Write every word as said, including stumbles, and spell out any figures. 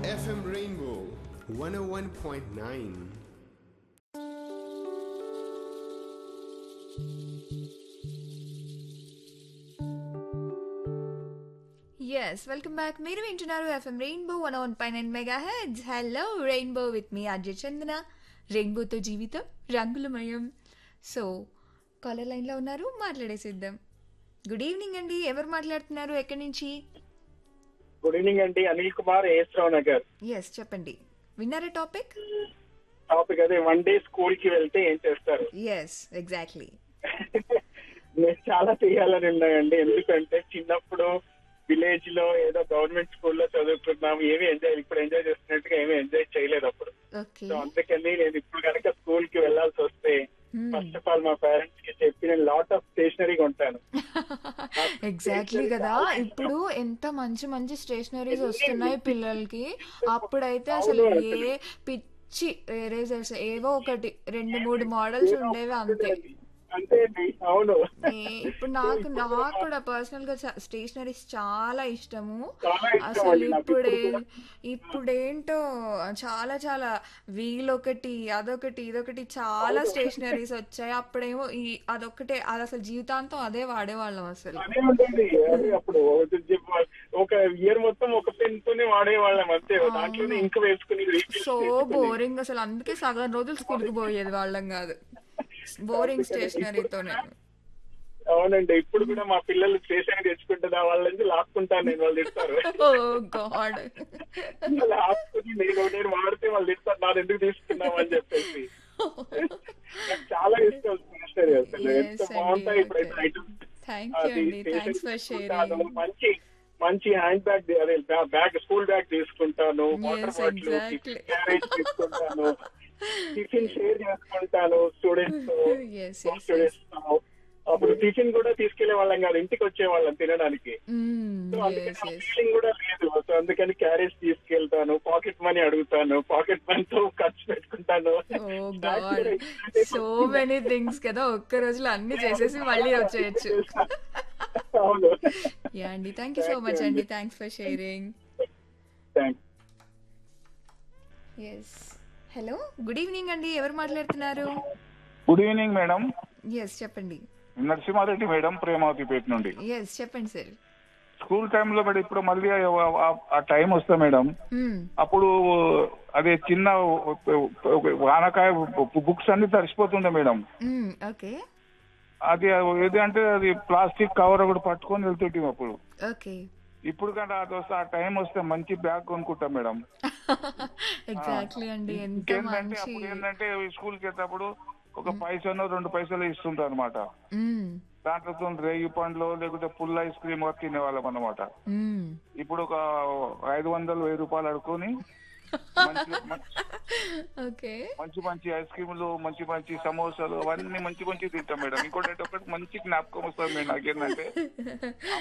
F M Rainbow one oh one point nine. Yes, welcome back. మీరు వింటున్నారు FM rainbow one one pi nine mega heads. Hello rainbow with me Ajay చందన. రెయిన్బోతో జీవితం రంగులమయం. So caller లైన్లో ఉన్నారు, మాట్లాడేసిద్దాం. Good evening అండి, ఎవరు మాట్లాడుతున్నారు, ఎక్కడి నుంచి? గుడ్ ఈవినింగ్ అండి, అనిల్ కుమార్, ఏస్రావు నగర్. ఎస్, చెప్పండి, విన్నారా టాపిక్? టాపిక్ అదే, వన్ డే స్కూల్ కి వెళ్తే ఏం చేస్తారు. Yes, exactly. నేను చాలా చేయాలని ఉన్నాయండి. ఎందుకంటే చిన్నప్పుడు విలేజ్ లో ఏదో గవర్నమెంట్ స్కూల్లో చదువుకున్నాం, ఏమి ఎంజాయ్ ఇప్పుడు ఎంజాయ్ చేస్తున్నట్టుగా ఏమి ఎంజాయ్ చేయలేదు అప్పుడు. ఓకే. సో అందుకని నేను ఇప్పుడు కనుక స్కూల్ కి వెళ్లాల్సి వస్తే ఫస్ట్ ఆఫ్ ఆల్ మా పేరెంట్స్ కి చెప్పి నేను లాట్ ఆఫ్ స్టేషనరీ కొంటాను. ఎగ్జాక్ట్లీ కదా, ఇప్పుడు ఎంత మంచి మంచి స్టేషనరీస్ వస్తున్నాయి పిల్లలకి. అప్పుడైతే అసలు ఏ పిచ్చి ఎరేజర్స్ ఏవో ఒకటి రెండు మూడు మోడల్స్ ఉండేవి అంతే. అంతే అండి, అవును. ఇప్పుడు నాకు నాకు కూడా పర్సనల్ గా స్టేషనరీస్ చాలా ఇష్టము. చాలా ఇష్టం అసలు అండి నాకు ఇప్పుడే ఇప్పుడు కూడా. ఇప్పుడేంటో చాలా చాలా వీలొకటి అదొకటి ఇదొకటి చాలా స్టేషనరీస్ వచ్చాయి. అప్పుడేమో ఈ అదొకటే, అది అసలు జీవితాంతం అదే వాడేవాళ్ళం అసలు. అదే ఉంటుంది. అదే అప్పుడు ఒక ఇయర్ మొత్తం ఒక పెన్ తోనే వాడేవాళ్ళం అంతే. దాంట్లోనే ఇంక వేసుకుని refill సో చేసుకుని. బోరింగ్ అసలు, అందుకే సగం రోజులు స్కూల్కి పోయేది వాళ్ళం కాదు, బోరింగ్ స్టేషనరీతోనే. అవునండి, ఇప్పుడు కూడా మా పిల్లలు స్టేషన్ తెచ్చుకుంటుందా వాళ్ళ నుంచి లాక్కుంటాను నేను, వాళ్ళు తిడతారు. ఓ గాడ్. లాక్కుని నేను నేను వాడితే వాళ్ళు తిడతారు, నాది ఎందుకు తీసుకున్నావు అని చెప్పేసి. నాకు చాలా ఇష్టం స్టేషనరీ, అసలు ఎంత బాగుంటాయి. ఇప్పుడైతే ఐటమ్స్ థ్యాంక్ యూ అండి, థ్యాంక్స్ ఫర్ షేరింగ్. మంచి మంచి హ్యాండ్ బ్యాగ్, అదే బ్యాగ్, స్కూల్ బ్యాగ్ తీసుకుంటాను, water Yes, bottle, exactly. Carriage తీసుకుంటాను, టిఫిన్ షేర్ చేసుకుంటాను స్టూడెంట్స్ Yes, yes, స్టూడెంట్స్ అప్పుడు టిఫిన్ కూడా తీసుకెళ్లే వాళ్ళం కాదు, ఇంటికి వచ్చే వాళ్ళం తినడానికి. Mm, సో అందుకని yes, ఆ yes. ఫీలింగ్ కూడా లేదు. సో అందుకని క్యారేజ్ తీసుకెళ్తాను, పాకెట్ మనీ అడుగుతాను, పాకెట్ మనీతో ఖర్చు పెట్టుకుంటాను. Oh God, so many things కదా, ఒక్క రోజులో అన్ని చేసేసి మళ్ళీ వచ్చేయచ్చు. అవును. యా అండి, thank you so Thank you much అండి, అండి. Thanks for sharing. Thanks. Yes, hello, good evening అండి, ఎవరు మాట్లాడుతున్నారు? గుడ్ ఈవినింగ్ మేడం, ఎస్, చెప్పండి. నరసింహారెడ్డి మేడం, ప్రేమావతిపేట నుండి. ఎస్, చెప్పండి సార్. స్కూల్ టైంలో మేడం, ఇప్పుడు మళ్ళీ ఆ- ఆ- ఆ టైం వస్తా మేడం, అప్పుడు అదే చిన్న వానకాయ బుక్స్ అన్ని తడిసిపోతుండే మేడం. ఓకే అది ఏది అంటే అది ప్లాస్టిక్ కవర్ ఒకటి పట్టుకొని వెళ్తుంటే అప్పుడు. ఓకే. ఇప్పుడు కంటే అది వస్తే ఆ టైం వస్తే మంచి బ్యాగ్ కొనుక్కుంటాం మేడం. ఎగ్జాక్ట్లీ అండి, ఎంత ఇంకేంటంటే మంచి. అప్పుడు ఏంటంటే స్కూల్కి వెళ్ళేటప్పుడు ఒక పైసనో రెండు పైసలు ఇస్తుంటారు అనమాట. మ్మ్. దాంట్లో రేగి పండ్లు లేకుంటే పుల్ల ఐస్ క్రీమ్ తినేవాళ్ళం అనమాట. మ్మ్. ఇప్పుడు ఒక ఐదు వందలు వెయ్యి రూపాయలు అడుకొని మంచి ఓకే. మంచి మంచి ఐస్ క్రీములు, మంచి మంచి సమోసాలు అవన్నీ మంచి మంచి తింటాం మేడం. ఇంకోటి ఒకటి మంచి జ్ఞాపకం వస్తుంది మేడం నాకేంటంటే